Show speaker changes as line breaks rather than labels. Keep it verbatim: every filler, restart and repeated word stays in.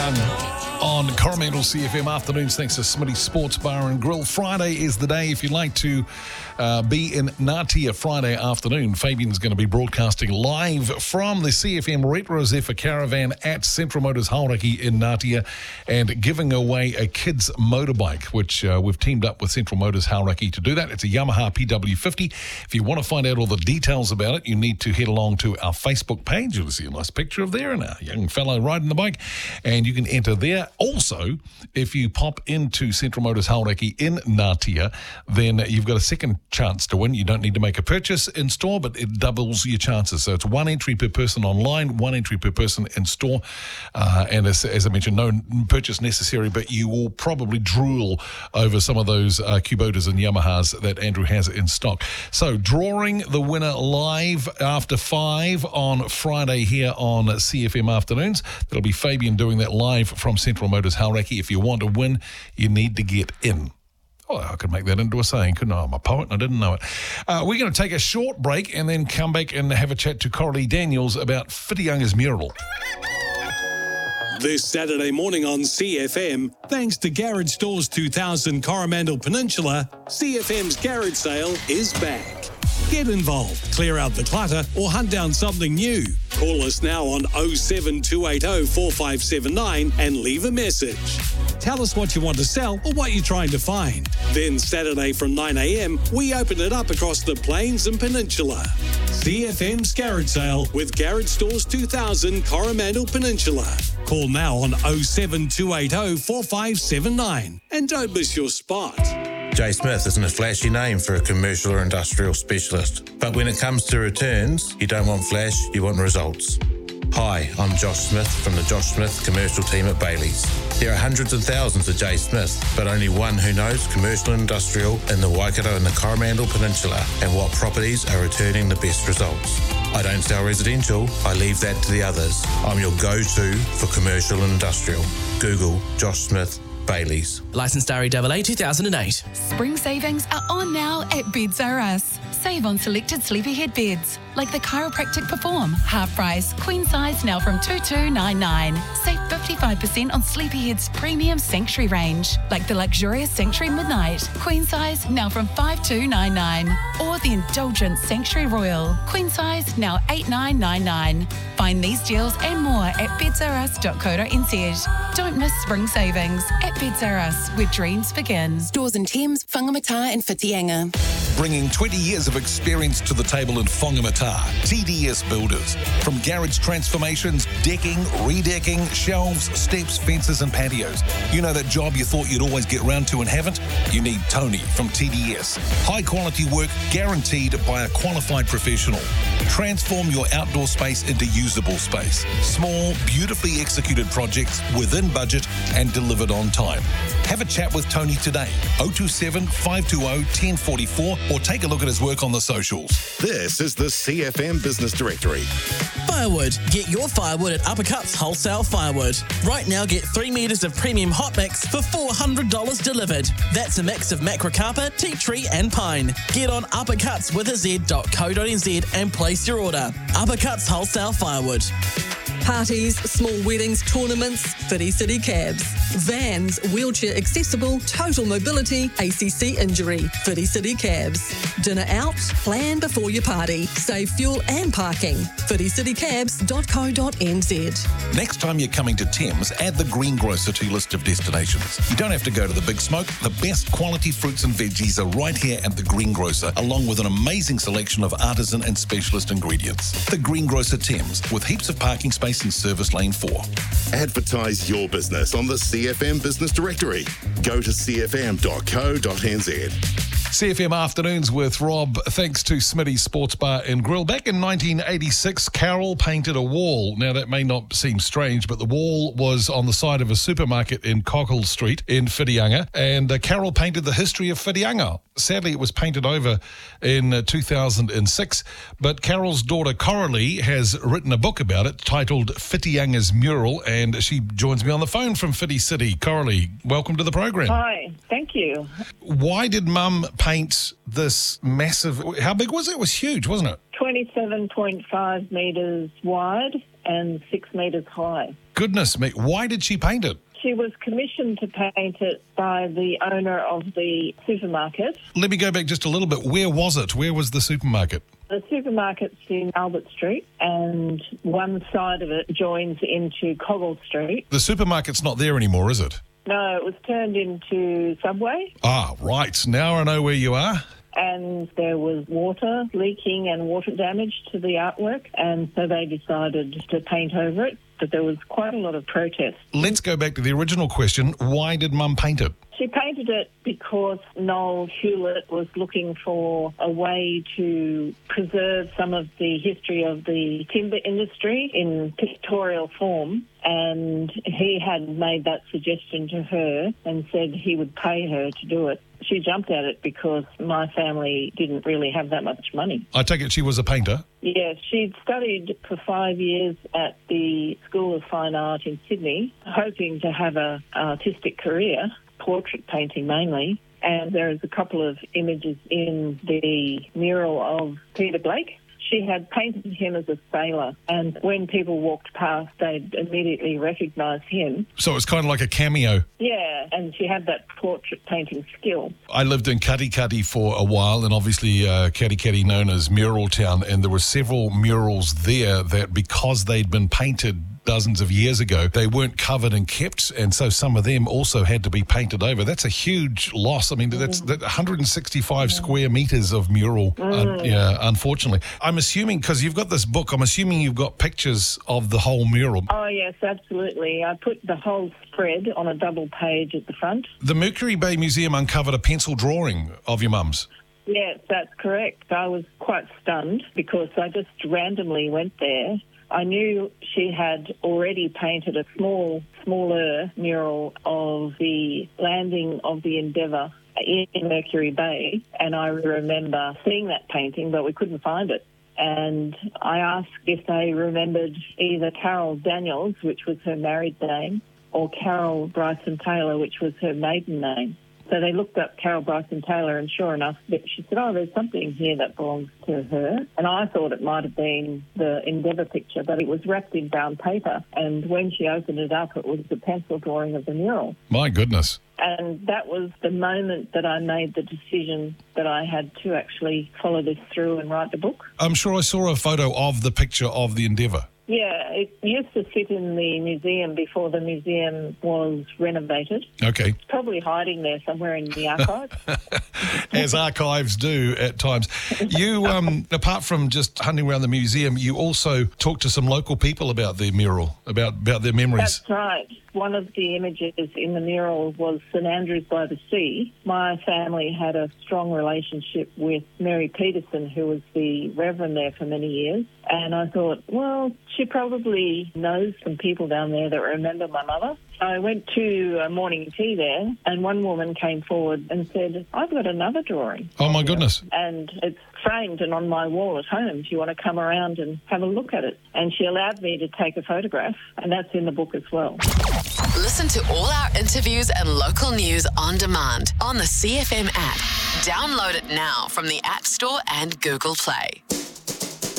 Young on Coromandel C F M Afternoons, thanks to Smitty Sports Bar and Grill. Friday is the day if you'd like to uh, be in Ngatea Friday afternoon. Fabian's going to be broadcasting live from the C F M Retro Zephyr Caravan at Central Motors Hauraki in Ngatea and giving away a kids motorbike, which uh, we've teamed up with Central Motors Hauraki to do that. It's a Yamaha P W fifty. If you want to find out all the details about it, you need to head along to our Facebook page. You'll see a nice picture of there and a young fellow riding the bike, and you can enter there. Also, if you pop into Central Motors Hauraki in Ngatea, then you've got a second chance to win. You don't need to make a purchase in store, but it doubles your chances. So it's one entry per person online, one entry per person in store. Uh, and as, as I mentioned, no purchase necessary, but you will probably drool over some of those uh, Kubotas and Yamahas that Andrew has in stock. So drawing the winner live after five on Friday here on C F M Afternoons. That'll be Fabian doing that live from Central Motors Hauraki. If you want to win, you need to get in. Oh, I could make that into a saying, couldn't I? I'm a poet and I didn't know it. Uh, we're going to take a short break and then come back and have a chat to Coralie Daniels about Whitianga's mural.
This Saturday morning on C F M, thanks to Garage Stores two thousand Coromandel Peninsula, C F M's garage sale is back. Get involved, clear out the clutter, or hunt down something new. Call us now on oh seven two eight oh four five seven nine and leave a message. Tell us what you want to sell or what you're trying to find. Then Saturday from nine a.m, we open it up across the Plains and Peninsula. C F M's Garage Sale with Garage Stores two thousand Coromandel Peninsula. Call now on oh seven two eight oh four five seven nine and don't miss your spot.
Jay Smith isn't a flashy name for a commercial or industrial specialist. But when it comes to returns, you don't want flash, you want results. Hi, I'm Josh Smith from the Josh Smith commercial team at Bailey's. There are hundreds of thousands of Jay Smith, but only one who knows commercial and industrial in the Waikato and the Coromandel Peninsula and what properties are returning the best results. I don't sell residential, I leave that to the others. I'm your go-to for commercial and industrial. Google Josh Smith Bailey's.
Licensed R E A A two thousand eight.
Spring savings are on now at Beds R Us. Save on selected sleepyhead beds, like the Chiropractic Perform, half price, queen size now from two two nine nine. Save fifty-five percent on Sleepyhead's premium Sanctuary range, like the luxurious Sanctuary Midnight, queen size now from five two nine nine. Or the indulgent Sanctuary Royal, queen size now eight nine nine nine. Find these deals and more at beds r us dot co dot n z. Don't miss spring savings at Beds R Us, where dreams begin.
Stores in Thames, Whangamata and Whitianga.
Bringing twenty years of experience to the table in Whangamata, T D S Builders. From garage transformations, decking, redecking, shelves, steps, fences and patios. You know that job you thought you'd always get round to and haven't? You need Tony from T D S. High quality work guaranteed by a qualified professional. Transform your outdoor space into usable space. Small, beautifully executed projects within budget and delivered on time. Have a chat with Tony today, oh two seven, five two oh, one oh four four, or take a look at his work on the socials.
This is the C F M Business Directory.
Firewood. Get your firewood at Uppercuts Wholesale Firewood. Right now, get three metres of premium hot mix for four hundred dollars delivered. That's a mix of macrocarpa, tea tree and pine. Get on uppercuts with a z dot co dot n z and place your order. Uppercuts Wholesale Firewood.
Parties, small weddings, tournaments, Whiti City Cabs. Vans, wheelchair accessible, total mobility, A C C injury, Whiti City Cabs. Dinner out? Plan before your party. Save fuel and parking. whiti city cabs dot co dot n z.
Next time you're coming to Thames, add the Greengrocer to your list of destinations. You don't have to go to the big smoke. The best quality fruits and veggies are right here at the Greengrocer, along with an amazing selection of artisan and specialist ingredients. The Greengrocer Thames, with heaps of parking space in Service Lane four.
Advertise your business on the C F M Business Directory. Go to c f m dot co dot n z.
C F M Afternoons with Rob, thanks to Smitty Sports Bar and Grill. Back in nineteen eighty-six, Carol painted a wall. Now, that may not seem strange, but the wall was on the side of a supermarket in Cockle Street in Whitianga, and uh, Carol painted the history of Whitianga. Sadly, it was painted over in uh, two thousand six, but Carol's daughter Coralie has written a book about it titled Whitianga's Mural, and she joins me on the phone from Whiti City. Coralie, welcome to the program.
Hi, thank you.
Why did Mum paint this massive... How big was it? It was huge, wasn't it?
twenty-seven point five metres wide and six metres high.
goodness me. Why did she paint it?
She was commissioned to paint it by the owner of the supermarket.
Let me go back just a little bit. Where was it? Where was the supermarket?
The supermarket's in Albert Street, and one side of it joins into Coggle Street.
The supermarket's not there anymore, is it?
No, it was turned into Subway.
Ah, right. Now I know where you are.
And there was water leaking and water damage to the artwork, and so they decided to paint over it, but there was quite a lot of protest.
Let's go back to the original question. Why did Mum paint it?
She painted it because Noel Hewlett was looking for a way to preserve some of the history of the timber industry in pictorial form, and he had made that suggestion to her and said he would pay her to do it. She jumped at it because my family didn't really have that much money.
I take it she was a painter?
Yes, she'd studied for five years at the School of Fine Art in Sydney, hoping to have an artistic career, portrait painting mainly, and there is a couple of images in the mural of Peter Blake. She had painted him as a sailor, and when people walked past, they'd immediately recognise him.
So it's kind of like a cameo.
Yeah, and she had that portrait painting skill.
I lived in Katikati for a while, and obviously uh, Katikati known as Mural Town, and there were several murals there that, because they'd been painted dozens of years ago, they weren't covered and kept, and so some of them also had to be painted over. That's a huge loss. I mean, that's that one hundred sixty-five mm. square metres of mural, mm. uh, yeah, unfortunately. I'm assuming, because you've got this book, I'm assuming you've got pictures of the whole mural.
Oh, yes, absolutely. I put the whole spread on a double page at the front.
The Mercury Bay Museum uncovered a pencil drawing of your mum's.
Yes, that's correct. I was quite stunned because I just randomly went there. I knew she had already painted a small, smaller mural of the landing of the Endeavour in Mercury Bay, and I remember seeing that painting, but we couldn't find it. And I asked if they remembered either Carol Daniels, which was her married name, or Carol Bryson Taylor, which was her maiden name. So they looked up Carol Bryson Taylor, and sure enough, she said, oh, there's something here that belongs to her. And I thought it might have been the Endeavour picture, but it was wrapped in brown paper. And when she opened it up, it was the pencil drawing of the mural.
My goodness.
And that was the moment that I made the decision that I had to actually follow this through and write the book.
I'm sure I saw a photo of the picture of the Endeavour.
Yeah, it used to sit in the museum before the museum was renovated.
Okay.
It's probably hiding there somewhere in the archives.
As archives do at times. You, um, apart from just hunting around the museum, you also talked to some local people about the mural, about, about their memories.
That's right. One of the images in the mural was St Andrews by the Sea. My family had a strong relationship with Mary Peterson, who was the Reverend there for many years. And I thought, well, she probably knows some people down there that remember my mother. I went to a morning tea there, and one woman came forward and said, I've got another drawing.
Oh, my goodness.
And it's framed and on my wall at home. Do you want to come around and have a look at it? And she allowed me to take a photograph, and that's in the book as well.
Listen to all our interviews and local news on demand on the C F M app. Download it now from the App Store and Google Play.